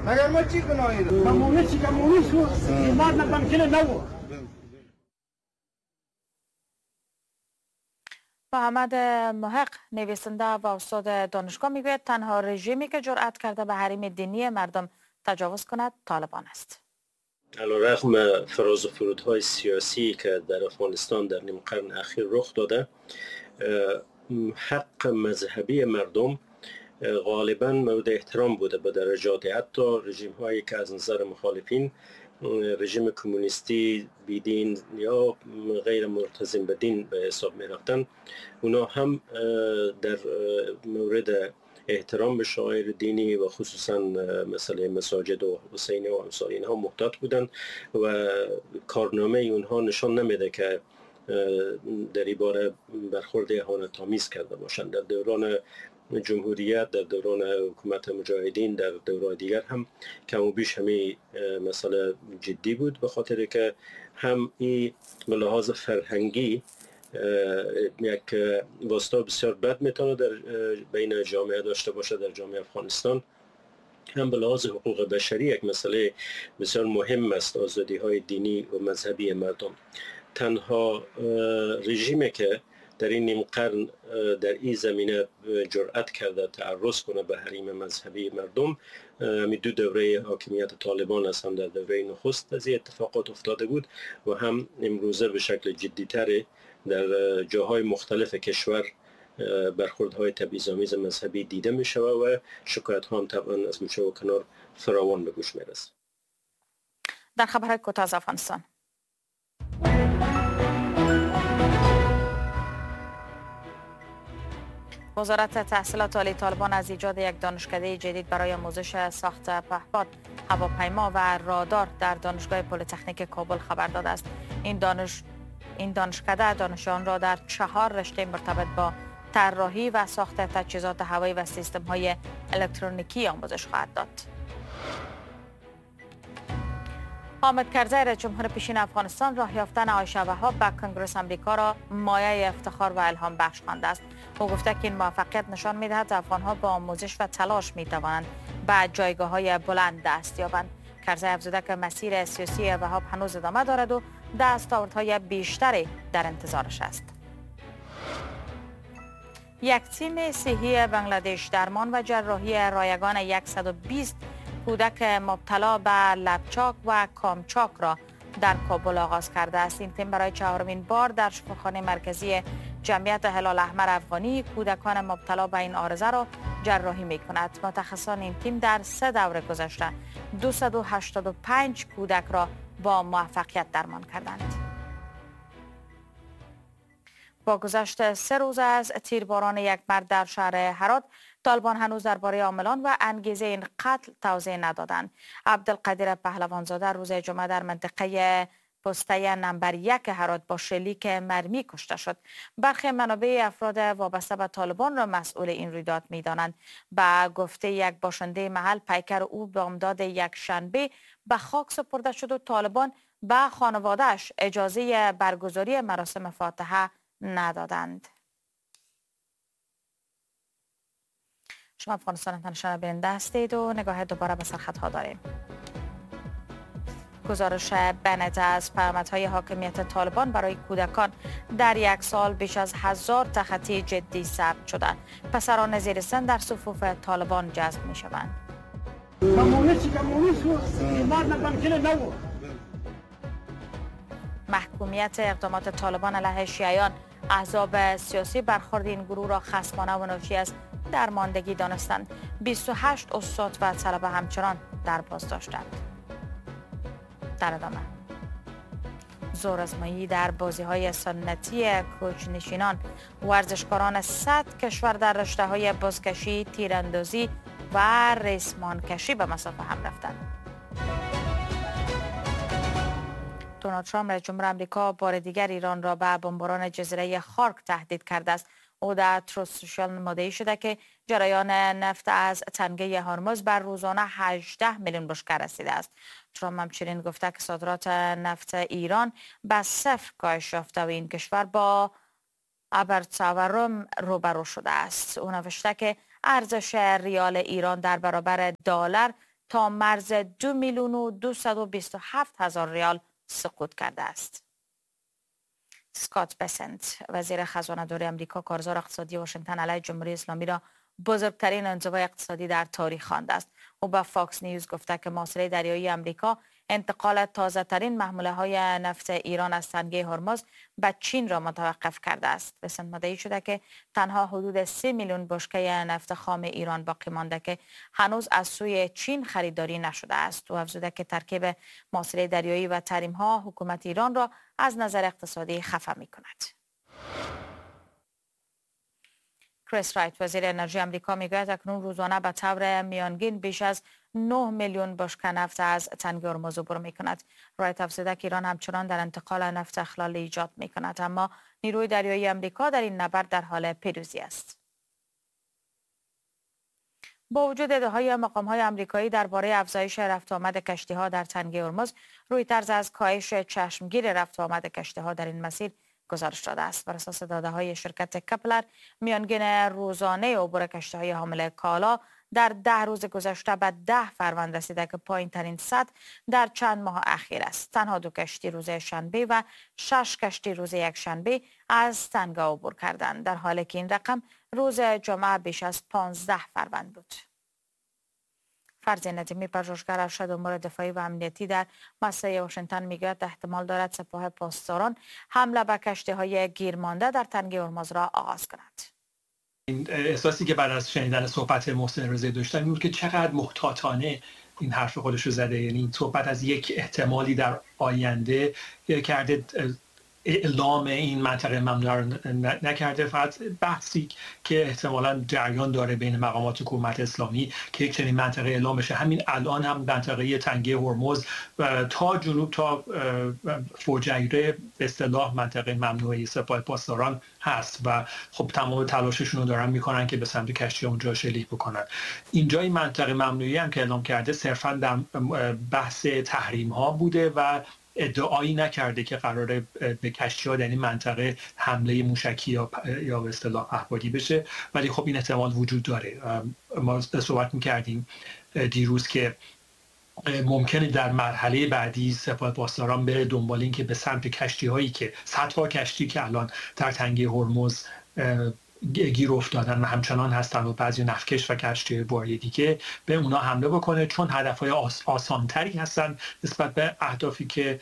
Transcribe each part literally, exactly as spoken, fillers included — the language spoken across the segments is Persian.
مگر ما چی گناهی داریم؟ مامونه چی کمونی شو ایمان نبمکنه نو. محمد محق نویسنده و استاد دانشگاه میگوید تنها رژیمی که جرأت کرده به حریم دینی مردم تجاوز کند طالبان است. علیرغم فراز و فرودهای سیاسی که در افغانستان در نیم قرن اخیر رخ داده، حق مذهبی مردم غالبا مورد احترام بوده به درجات حتی رژیم هایی که از نظر مخالفین رژیم کمونیستی بیدین یا غیر ملتزم به دین به حساب می رفتن. اونا هم در مورد احترام به شعائر دینی و خصوصا مثلا مساجد و حسینی و امثال اینها محتاط بودن و کارنامه اونها نشان نمیده که در این باره برخورد اهانت‌آمیز کرده باشند. در دوران جمهوریت، در دوران حکومت مجاهدین، در دوران دیگر هم کم و بیش همین مسئله جدی بود، به خاطر که هم این به لحاظ فرهنگی یک واسطه بسیار بد میتونه در بین جامعه داشته باشه در جامعه افغانستان، هم به لحاظ حقوق بشری یک مسئله بسیار مهم است آزادی های دینی و مذهبی مردم. تنها رژیمی که در این نیم قرن در این زمینه جرأت کرده تعرض کنه به حریم مذهبی مردم می دو دوره حاکمیت طالبان است. هم در دوره نخست از این اتفاقات افتاده بود و هم امروزه به شکل جدی‌تر در جاهای مختلف کشور برخوردهای تبعیض‌آمیز مذهبی دیده می شود و شکایت ها هم طبعا از گوشه و کنار فراوان به گوش می رسد. در خبرهای کوتاه از افغانستان، وزارت تحصیلات عالی طالبان از ایجاد یک دانشکده جدید برای آموزش ساخت پهپاد، هواپیما و رادار در دانشگاه پلی‌تکنیک کابل خبر داده است. این دانش این دانشکده دانشجویان را در چهار رشته مرتبط با طراحی و ساخت تجهیزات هوایی و سیستم‌های الکترونیکی آموزش خواهد داد. حامد کرزی رئیس جمهور پیشین افغانستان راه یافتن عایشه وهاب به کنگره امریکا را مایه افتخار و الهام بخش خوانده است. او گفته که این موفقیت نشان می‌دهد افغان‌ها با آموزش و تلاش می‌توانند به جایگاه‌های بلند دست یابند. کرزی افزوده که مسیر سیاسی وهاب هنوز ادامه دارد و دستاوردهای بیشتری در انتظارش است. یک تیم صحی بنگلادش درمان و جراحی رایگان صد و بیست کودک مبتلا به لبچاک و کامچاک را در کابل آغاز کرده است. این تیم برای چهارمین بار در شفاخانه مرکزی جمعیت هلال احمر افغانی کودکان مبتلا به این عارضه را جراحی می کند. متخصصان این تیم در سه دوره گذشته دویست و هشتاد و پنج کودک را با موفقیت درمان کردند. با گذشت سه روز از تیرباران یک مرد در شهر هرات، طالبان هنوز درباره عاملان و انگیزه این قتل توضیح ندادند. عبدالقدیر پهلوانزاده روز جمعه در منطقه پسته نمبر یک هرات با شلیک مرمی کشته شد. برخی منابع افراد وابسته به طالبان را مسئول این رویداد می‌دانند. به گفته یک باشنده محل، پیکر او بامداد یک شنبه به خاک سپرده شد و طالبان به خانواده‌اش اجازه برگزاری مراسم فاتحه ندادند. شما افغانستان اینترنشنال بیننده هستید و نگاه دوباره به سرخطها داریم. گزارش بنت از پیامدهای حاکمیت طالبان برای کودکان: در یک سال بیش از هزار تخطی جدی ثبت شده. پسران زیر سن در صفوف طالبان جذب می شوند. محکومیت اقدامات طالبان علیه شیعیان: احزاب سیاسی برخورد این گروه را خصمانه و ناشی از درماندگی دانستند. بیست و هشت استاد و طلبه همچنان در بازداشتند. در ادامه، زورآزمایی در بازی‌های سنتی کوچ‌نشینان: ورزشکاران صد کشور در رشته‌های بازکشی، تیراندازی و ریسمان کشی به مسافه هم رفتند. دونالد ترامپ رئیس جمهور آمریکا بار دیگر ایران را به بمباران جزیره خارک تهدید کرده است. او در تروث سوشال مدعی شده که جریان نفت از تنگه هرمز بر روزانه هجده میلیون بشکه رسیده است. ترامپ همچنین گفته که صادرات نفت ایران به صفر کاهش یافته و این کشور با ابرتورم روبرو شده است. او نوشته که ارزش ریال ایران در برابر دلار تا مرز دو میلیون و دویست و بیست و هفت هزار ریال سقوط کرده است. اسکات بسنت وزیر خزانه داری امریکا کارزار اقتصادی واشنگتن علیه جمهوری اسلامی را بزرگترین انزوای اقتصادی در تاریخ خوانده است. او به فاکس نیوز گفته که محاصره دریایی امریکا انتقال تازه ترین محموله های نفت ایران از تنگه هرمز به چین را متوقف کرده است. بسنت مدعی شده که تنها حدود سه میلیون بشکه نفت خام ایران باقی مانده که هنوز از سوی چین خریداری نشده است. او افزوده که ترکیب محاصره دریایی و تحریم ها حکومت ایران را از نظر اقتصادی خفه می کند. کریس رایت وزیر انرژی امریکا میگوید اکنون روزانه به طور میانگین بیش از نه میلیون بشکه نفت از تنگه هرمز عبور می کند. رایت افزوده که ایران همچنان در انتقال نفت اخلال ایجاد می کند، اما نیروی دریایی امریکا در این نبرد در حال پیروزی است. با وجود ادعاهای مقام‌های آمریکایی درباره افزایش رفت و آمد کشتی‌ها در تنگه هرمز، رویترز از کاهش چشمگیر رفت و آمد کشتی‌ها در این مسیر گزارش داده است. بر اساس داده‌های شرکت کپلر، میانگین روزانه عبور کشتی‌های حامل کالا در ده روز گذشته به ده فروند رسیده که پایین ترین سطح در چند ماه اخیر است. تنها دو کشتی روز شنبه و شش کشتی روز یک شنبه از تنگه عبور کردند، در حالی که این رقم روز جمعه بیش از پانزده فروند بود. فرزین ندیمی پژوهشگر ارشد امور دفاعی و امنیتی در مسئله واشنگتن میگوید احتمال دارد سپاه پاسداران حمله به کشتی‌های گیرمانده در تنگه هرمز را آغاز کند. این احساسی که بعد از شنیدن صحبت محسن رضایی داشتم این بود که چقدر محتاطانه این حرف خودش رو زده. یعنی این صحبت از یک احتمالی در آینده کرده، اعلام این منطقه ممنوعه رو نکرده، فقط بحثی که احتمالاً جریان داره بین مقامات حکومت اسلامی که یک چنین منطقه اعلام بشه. همین الان هم منطقه تنگه هرمز تا جنوب تا فوجیره به اصطلاح منطقه ممنوعه سپاه پاسداران هست و خب تمام تلاششون رو دارن میکنن که به سمت کشتی اونجا شلیک بکنن. اینجا این منطقه ممنوعی هم که اعلام کرده صرفاً در بحث تحریم ها بوده و ادعایی نکرده که قراره به کشتی‌ها در این منطقه حمله موشکی یا یا به اصطلاح پهپادی بشه، ولی خب این احتمال وجود داره. ما صحبت می‌کردیم دیروز که ممکنه در مرحله بعدی سپاه پاسداران بره دنبال این که به سمت کشتی‌هایی که صدها کشتی که الان در تنگه هرمز گیر افتادن و همچنان هستن و بعضی نفتکش و کشتی باری دیگه به اونا حمله بکنه، چون هدفهای آس آسانتری هستن نسبت به اهدافی که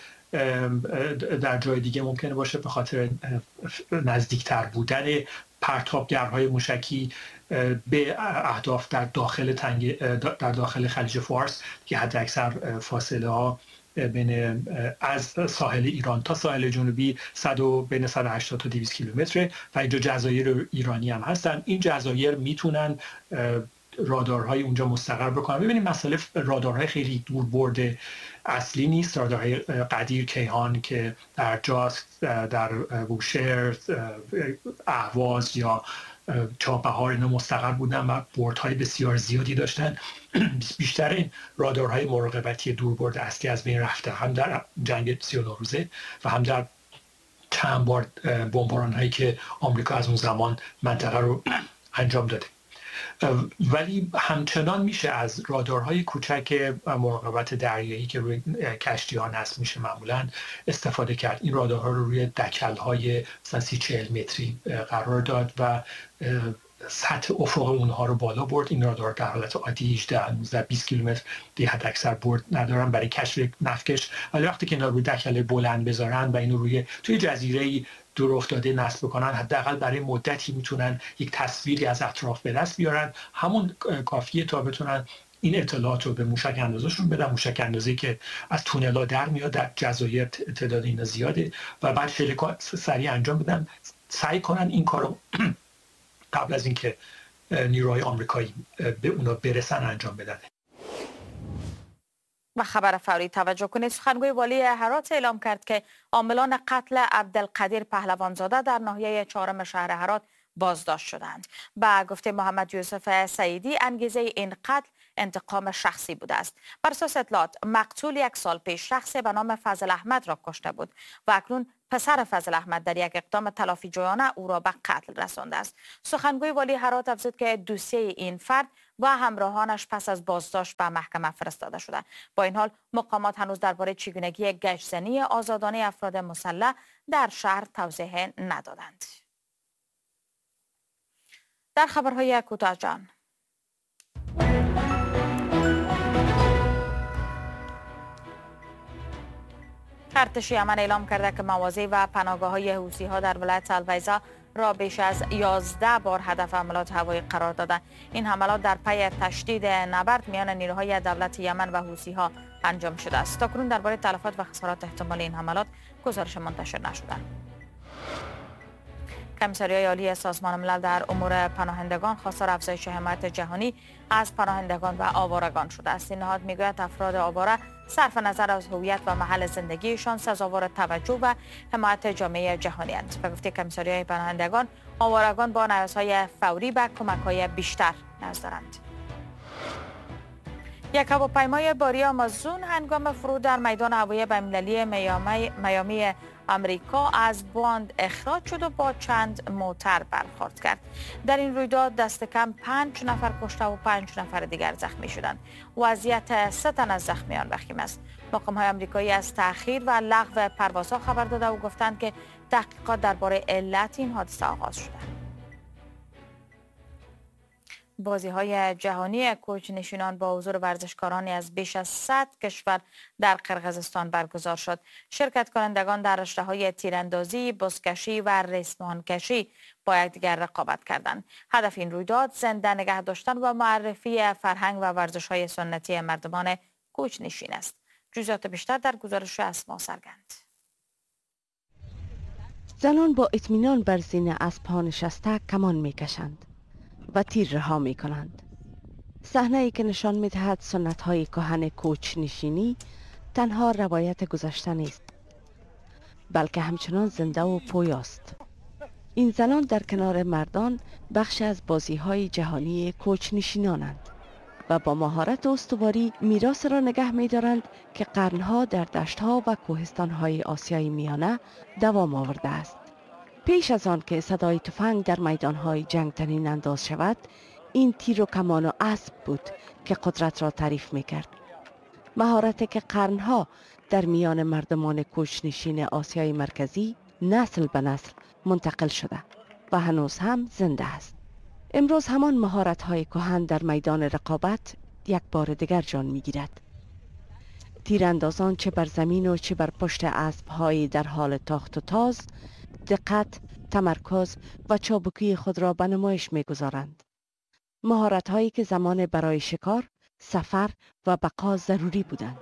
در جای دیگه ممکنه باشه به خاطر نزدیکتر بودن پرتابگرهای موشکی به اهداف در داخل تنگ در داخل خلیج فارس که حد اکثر فاصله ها بین از ساحل ایران تا ساحل جنوبی صد و بین صد و هشتاد تا دویست کیلومتره و اینجا جزایر ایرانی هم هستن. این جزایر میتونن رادارهای اونجا مستقر بکنن. ببینید مسئله رادارهای خیلی دور برده اصلی نیست. رادارهای قدیر کیهان که در جاست، در بوشهر، اهواز یا چابهار اینا مستقر بودن و بردهای بسیار زیادی داشتن. بیشتر این رادارهای مراقبتی دوربرد اصلی از بین رفته، هم در جنگ سی و نه روزه و هم در چند بار بمباران هایی که آمریکا از اون زمان منطقه رو انجام داده. ولی همچنان میشه از رادارهای کوچک مراقبت دریایی که روی کشتی ها نصب میشه معمولا استفاده کرد. این رادارها رو روی دکل های سی چهل متری قرار داد و سطح افق اونها رو بالا برد. این رادار در حالت عادی هجده نوزده بیست کیلومتر دی حد اکثر برد ندارن برای کشف نفتکش، ولی وقتی که اینا روی دکل بلند بذارن و اینو روی توی جزیره دور افتاده نصب بکنن، حداقل برای مدتی میتونن یک تصویری از اطراف به دست بیارن. همون کافیه تا بتونن این اطلاعات رو به موشک اندازشون بدن. موشک اندازی که از تونلا در میاد، در جزایر تعداد اینا زیاده و بعد خیلی سریع انجام بدن. سعی کنن این کارو قبل از اینکه نیروهای آمریکایی به اونا برسن انجام بدن. و خبر فوری توجه کنید. سخنگوی والی هرات اعلام کرد که عاملان قتل عبدالقدیر پهلوانزاده در ناحیه چهارم شهر هرات بازداشت شدند. به گفته محمد یوسف سعیدی انگیزه این قتل انتقام شخصی بوده است. بر اساس اطلاعات مقتول یک سال پیش شخصی به نام فضل احمد را کشته بود و اکنون پسر فضل احمد در یک اقدام تلافی جویانه او را به قتل رسانده است. سخنگوی والی هرات افزود که دوسیه این فرد و همراهانش پس از بازداشت به محکمه فرستاده شدند. با این حال مقامات هنوز درباره چگونگی گشتزنی آزادانه افراد مسلح در شهر توضیح ندادند. در خبرهای کوتاه جان، ارتش یمن اعلام کرده که مواضع و پناهگاه‌های حوثی‌ها در ولایت البیضا را بیش از یازده بار هدف حملات هوایی قرار دادند. این حملات در پی تشدید نبرد میان نیروهای دولت یمن و حوثی‌ها انجام شده است. تاکنون درباره تلفات و خسارات احتمالی این حملات گزارش منتشر نشده. کمیساریای عالی سازمان ملل در امور پناهندگان خواستار افزایش حمایت جهانی از پناهندگان و آوارگان شده است. این نهاد میگوید افراد آواره صرف نظر از هویت و محل زندگیشان سزاوار توجه و حمایت جامعه جهانی اند. به گفته کمیساریای پناهندگان، آوارگان با نیازهای فوری و کمک‌های بیشتر نیاز دارند. یک هواپیمای باری آمازون هنگام فرود در میدان هوایی بین‌المللی میامی, میامی امریکا از باند اخراج شد و با چند موتر برخورد کرد. در این رویداد دست کم پنج نفر کشته و پنج نفر دیگر زخمی شدند. وضعیت سه تن از زخمیان وخیم است. مقام‌های آمریکایی از تأخیر و لغو پروازها خبر داده و گفتند که تحقیقات درباره علت این حادثه آغاز شده. بازی‌های جهانی کوچ‌نشینان با حضور ورزشکارانی از بیش از صد کشور در قرقیزستان برگزار شد. شرکت کنندگان در رشته‌های تیراندازی، بزکشی و ریسمانکشی با یکدیگر رقابت کردند. هدف این رویداد زنده نگه داشتن و معرفی فرهنگ و ورزش‌های سنتی مردمان کوچ‌نشین است. جزئیات بیشتر در گزارش اسما سرگند. زنان با اطمینان بر زین اسب‌ها نشسته کمان می‌کشند و تیر رها می کنند. صحنه ای که نشان می دهد سنت های کهن کوچ نشینی تنها روایت گذشته نیست، بلکه همچنان زنده و پویاست. این زنان در کنار مردان بخش از بازی های جهانی کوچ نشینانند و با مهارت و استواری میراث را نگه می دارند که قرنها در دشتها و کوهستان های آسیای میانه دوام آورده است. پیش از آن که صدای تفنگ در میدانهای جنگ طنین انداز شود، این تیر و کمان و اسب بود که قدرت را تعریف می کرد. مهارتی که قرنها در میان مردمان کوچ‌نشین آسیای مرکزی نسل به نسل منتقل شده و هنوز هم زنده است. امروز همان مهارت‌های کهن در میدان رقابت یک بار دیگر جان می‌گیرد. تیراندازان چه بر زمین و چه بر پشت اسب‌های در حال تاخت و تاز دقت، تمرکز و چابکی خود را به نمایش می‌گذارند. مهارت‌هایی که زمان برای شکار، سفر و بقا ضروری بودند.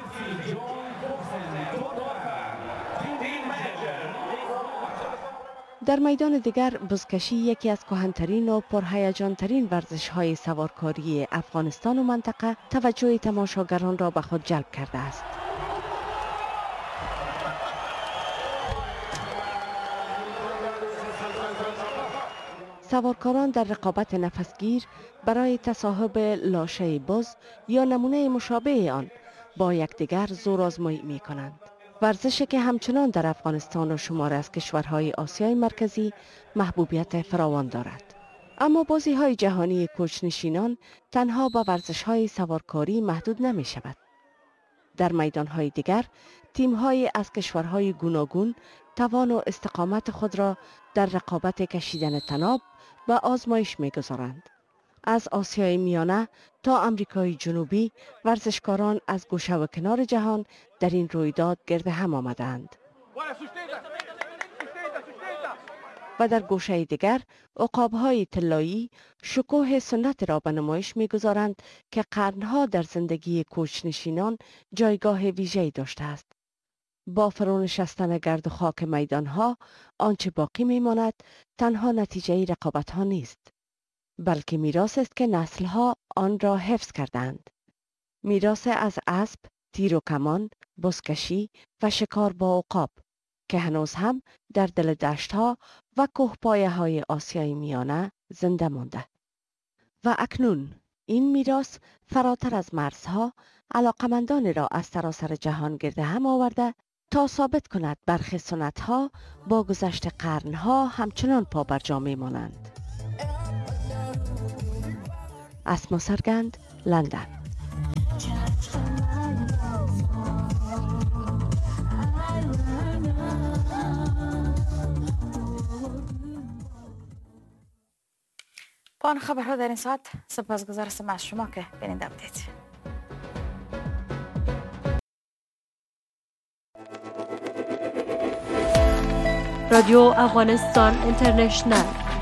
در میدان دیگر بزکشی یکی از کهن‌ترین و پرهیجان‌ترین ورزش‌های سوارکاری افغانستان و منطقه توجه تماشاگران را به خود جلب کرده است. سوارکاران در رقابت نفسگیر برای تصاحب لاشه بز یا نمونه مشابه آن با یکدیگر زور آزمایی می کنند. ورزشی که همچنان در افغانستان و شمار از کشورهای آسیای مرکزی محبوبیت فراوان دارد. اما بازی های جهانی کوچ‌نشینان تنها با ورزش های سوارکاری محدود نمی شود. در میدان های دیگر تیم های از کشورهای گوناگون توان و استقامت خود را در رقابت کشیدن طناب و آزمایش می گذارند. از آسیای میانه تا امریکای جنوبی ورزشکاران از گوشه و کنار جهان در این رویداد گرد هم آمدند. و در گوشه دیگر عقاب‌های طلایی شکوه سنت را به نمایش می‌گذارند که قرنها در زندگی کوچ‌نشینان جایگاه ویژه‌ای داشته است. با فرونشستن گرد و خاک میدانها آنچه باقی میماند تنها نتیجه رقابت‌ها نیست، بلکه میراث است که نسل‌ها آن را حفظ کردند. میراث از اسب، تیر و کمان، بزکشی و شکار با عقاب که هنوز هم در دل دشت‌ها و کوهپایه‌های آسیای میانه زنده مانده. و اکنون این میراث فراتر از مرزها علاقمندان را از سراسر جهان گرد هم آورده تا ثابت کند برخی سنت‌ها با گذشت قرنها همچنان پابرجا میمانند. اسما سرگند، لندن. پایان خبرها در این ساعت. سپاسگزار هستم از شما که بیننده بودید. رادیو افغانستان اینترنشنل.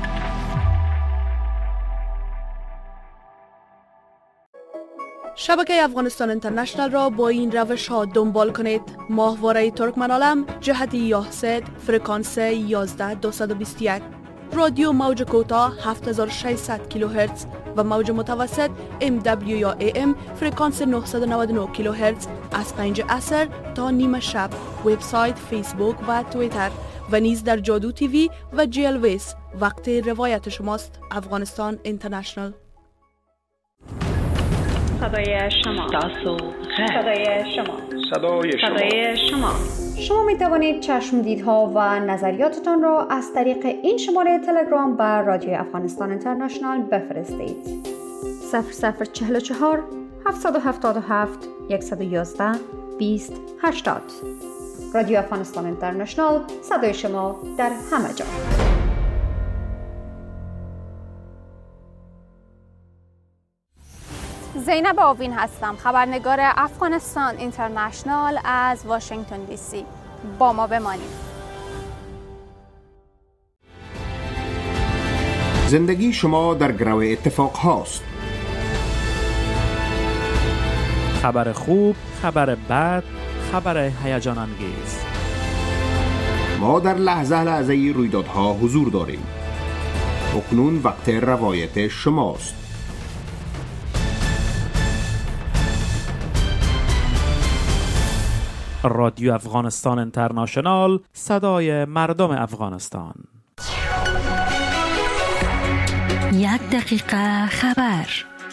شبکه افغانستان اینترنشنل را با این روش ها دنبال کنید: ماهواره ترکمنالم جهت یاهسد فرکانس یازده دویست و بیست و یک، رادیو موج کوتاه هفت هزار و ششصد کیلوهرتز و موج متوسط ام دبلیو یا ای ام فرکانس نهصد و نود و نه کیلوهرتز از پنج عصر تا نیم شب. وبسایت، فیسبوک و توییتر و نیز در جادو تیوی و جی ال ویس. وقت روایت شماست. افغانستان اینترنشنل. صدای شما. تاسو صدای شما. صدای شما. صدای شما. شما می توانید چشم دیدها و نظریاتتان را از طریق این شماره تلگرام بر رادیو افغانستان اینترنشنل بفرستید. صفر صفر چهل و چهار هفتصد و هفتاد و هفت صد و یازده بیست هشتاد. رادیو افغانستان اینترنشنل، صدای شما در همه جا. زینب آوین هستم، خبرنگار افغانستان اینترنشنل از واشنگتن دی سی. با ما بمانید. زندگی شما در گرو اتفاق هاست. خبر خوب، خبر بد، خبر هیجان انگیز. ما در لحظه لحظه رویدادها حضور داریم. اکنون وقت روایت شماست. رادیو افغانستان اینترنشنال، صدای مردم افغانستان. یک دقیقه خبر.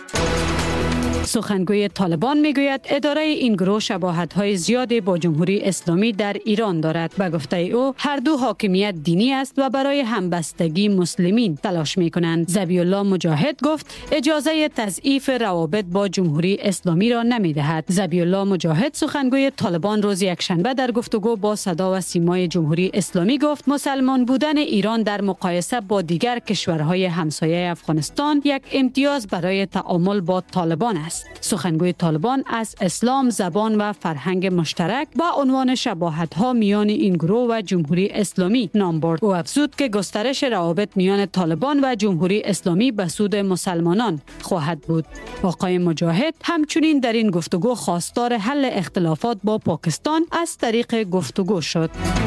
سخنگوی طالبان میگوید اداره این گروه شباهت‌های زیادی با جمهوری اسلامی در ایران دارد. به گفته او هر دو حاکمیت دینی است و برای همبستگی مسلمین تلاش می‌کنند. ذبیح الله مجاهد گفت اجازه تضعیف روابط با جمهوری اسلامی را نمی‌دهد. ذبیح الله مجاهد سخنگوی طالبان روز یکشنبه در گفتگو با صدا و سیمای جمهوری اسلامی گفت مسلمان بودن ایران در مقایسه با دیگر کشورهای همسایه افغانستان یک امتیاز برای تعامل با طالبان است. سخنگوی طالبان از اسلام، زبان و فرهنگ مشترک با عنوان شباهت‌ها میان این گروه و جمهوری اسلامی نام برد. او افزود که گسترش روابط میان طالبان و جمهوری اسلامی به سود مسلمانان خواهد بود. آقای مجاهد همچنین در این گفتگو خواستار حل اختلافات با پاکستان از طریق گفتگو شد.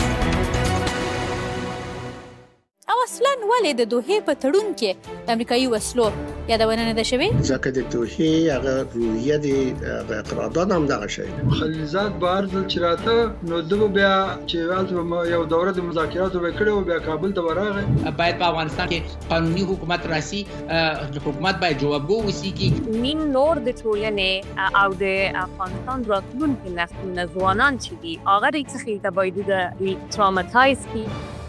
او اصلا ولې د دوحې په تړون کې د امریکایي وسلو یادونه نه ده شوې؟ ځکه د دوحې هغه روحیه د قرارداد هم دغه شی خلیلزاد بهر ځل چې راته نو دغه بیا چې هلته یو دوره د مذاکراتو به کړې و بیا کابل ته ورغی. باید په افغانستان کې قانوني حکومت راسي، حکومت باید جوابګو وسیږي. نیم نور د ټولنې او د افغانستان راتلونکي نسلونه ځوانان چې دي هغه د څه ته باید د تراماتایز کی.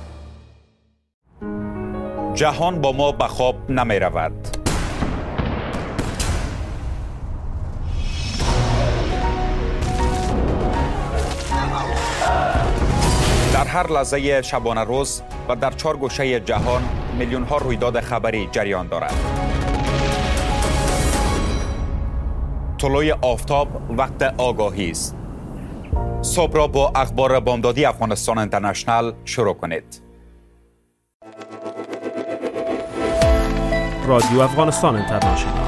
جهان با ما به خواب نمی رود. در هر لحظه شبانه روز و در چهار گوشه جهان میلیون ها رویداد خبری جریان دارد. طلوع آفتاب وقت آگاهی است. صبح را با اخبار بامدادی افغانستان اینترنشنل شروع کنید. رادیو افغانستان اینترنشنال.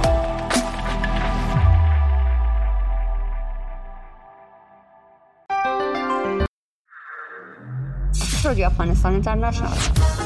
رادیو افغانستان اینترنشنال.